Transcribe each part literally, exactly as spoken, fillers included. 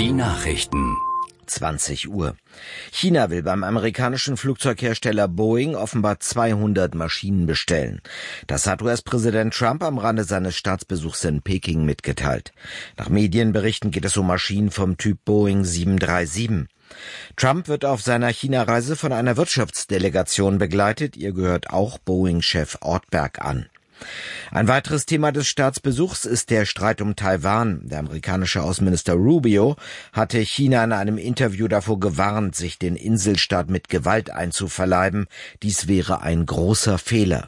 Die Nachrichten. zwanzig Uhr. China will beim amerikanischen Flugzeughersteller Boeing offenbar zweihundert Maschinen bestellen. Das hat U S-Präsident Trump am Rande seines Staatsbesuchs in Peking mitgeteilt. Nach Medienberichten geht es um Maschinen vom Typ Boeing sieben drei sieben. Trump wird auf seiner China-Reise von einer Wirtschaftsdelegation begleitet. Ihr gehört auch Boeing-Chef Ortberg an. Ein weiteres Thema des Staatsbesuchs ist der Streit um Taiwan. Der amerikanische Außenminister Rubio hatte China in einem Interview davor gewarnt, sich den Inselstaat mit Gewalt einzuverleiben. Dies wäre ein großer Fehler.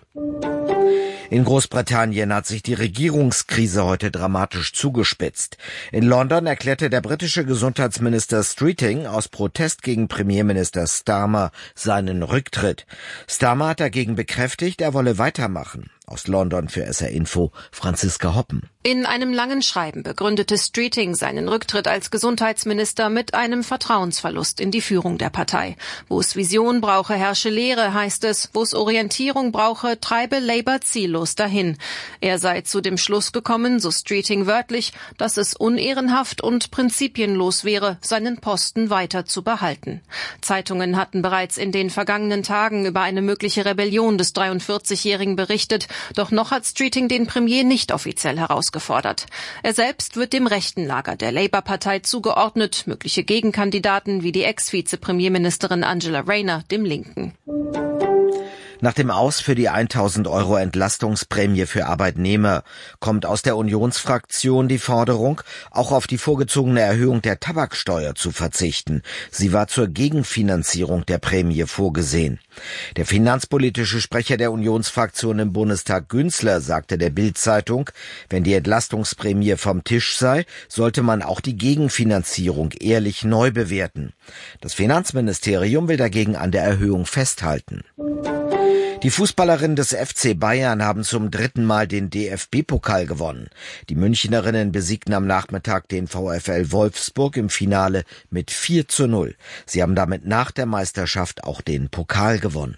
In Großbritannien hat sich die Regierungskrise heute dramatisch zugespitzt. In London erklärte der britische Gesundheitsminister Streeting aus Protest gegen Premierminister Starmer seinen Rücktritt. Starmer hat dagegen bekräftigt, er wolle weitermachen. Aus London für S R Info, Franziska Hoppen. In einem langen Schreiben begründete Streeting seinen Rücktritt als Gesundheitsminister mit einem Vertrauensverlust in die Führung der Partei. Wo es Vision brauche, herrsche Lehre, heißt es. Wo es Orientierung brauche, treibe Labour ziellos dahin. Er sei zu dem Schluss gekommen, so Streeting wörtlich, dass es unehrenhaft und prinzipienlos wäre, seinen Posten weiter zu behalten. Zeitungen hatten bereits in den vergangenen Tagen über eine mögliche Rebellion des dreiundvierzigjährigen berichtet. Doch noch hat Streeting den Premier nicht offiziell herausgefordert. Er selbst wird dem rechten Lager der Labour-Partei zugeordnet, mögliche Gegenkandidaten wie die Ex-Vize-Premierministerin Angela Rayner dem Linken. Nach dem Aus für die tausend Euro Entlastungsprämie für Arbeitnehmer kommt aus der Unionsfraktion die Forderung, auch auf die vorgezogene Erhöhung der Tabaksteuer zu verzichten. Sie war zur Gegenfinanzierung der Prämie vorgesehen. Der finanzpolitische Sprecher der Unionsfraktion im Bundestag, Günzler, sagte der Bild-Zeitung, wenn die Entlastungsprämie vom Tisch sei, sollte man auch die Gegenfinanzierung ehrlich neu bewerten. Das Finanzministerium will dagegen an der Erhöhung festhalten. Die Fußballerinnen des F C Bayern haben zum dritten Mal den D F B-Pokal gewonnen. Die Münchnerinnen besiegten am Nachmittag den VfL Wolfsburg im Finale mit vier zu null. Sie haben damit nach der Meisterschaft auch den Pokal gewonnen.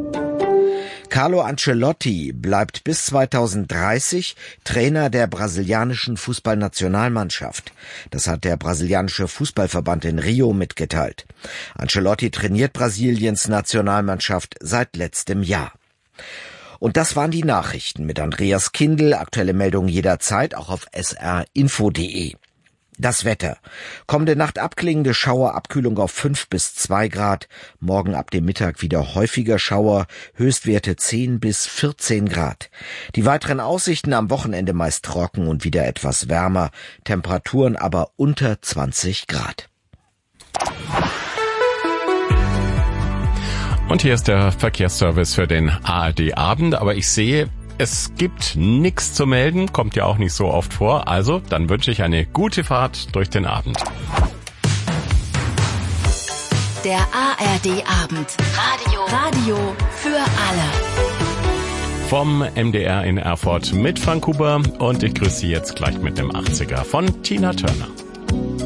Carlo Ancelotti bleibt bis zweitausenddreißig Trainer der brasilianischen Fußballnationalmannschaft. Das hat der brasilianische Fußballverband in Rio mitgeteilt. Ancelotti trainiert Brasiliens Nationalmannschaft seit letztem Jahr. Und das waren die Nachrichten mit Andreas Kindl. Aktuelle Meldungen jederzeit auch auf s r info punkt d e. Das Wetter. Kommende Nacht abklingende Schauer, Abkühlung auf fünf bis zwei Grad. Morgen ab dem Mittag wieder häufiger Schauer, Höchstwerte zehn bis vierzehn Grad. Die weiteren Aussichten am Wochenende meist trocken und wieder etwas wärmer. Temperaturen aber unter zwanzig Grad. Und hier ist der Verkehrsservice für den A R D-Abend. Aber ich sehe, es gibt nichts zu melden, kommt ja auch nicht so oft vor. Also, dann wünsche ich eine gute Fahrt durch den Abend. Der A R D-Abend. Radio. Radio für alle. Vom M D R in Erfurt mit Frank Huber. Und ich grüße Sie jetzt gleich mit dem achtziger von Tina Turner.